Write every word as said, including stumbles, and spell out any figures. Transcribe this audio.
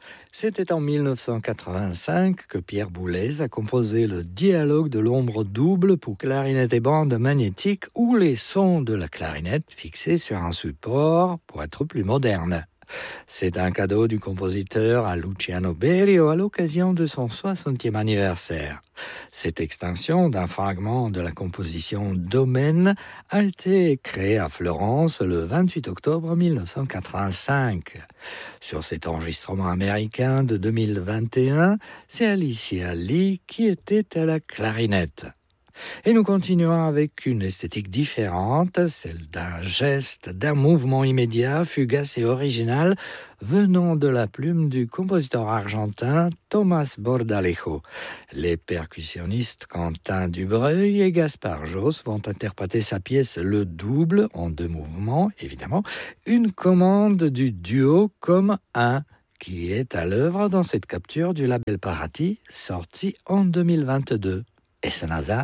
C'était en dix-neuf cent quatre-vingt-cinq que Pierre Boulez a composé le dialogue de l'ombre double pour clarinette et bande magnétique ou les sons de la clarinette fixés sur un support pour être plus moderne. C'est un cadeau du compositeur à Luciano Berio à l'occasion de son soixantième anniversaire. Cette extension d'un fragment de la composition Domaine a été créée à Florence le vingt-huit octobre mille neuf cent quatre-vingt-cinq. Sur cet enregistrement américain de deux mille vingt et un, c'est Alicia Lee qui était à la clarinette. Et nous continuons avec une esthétique différente, celle d'un geste, d'un mouvement immédiat, fugace et original, venant de la plume du compositeur argentin Tomás Bordalejo. Les percussionnistes Quentin Dubreuil et Gaspard Josse vont interpréter sa pièce Le Double, en deux mouvements, évidemment, une commande du duo comme un, qui est à l'œuvre dans cette capture du label Parati, sortie en deux mille vingt-deux. Est-ce un hasard ?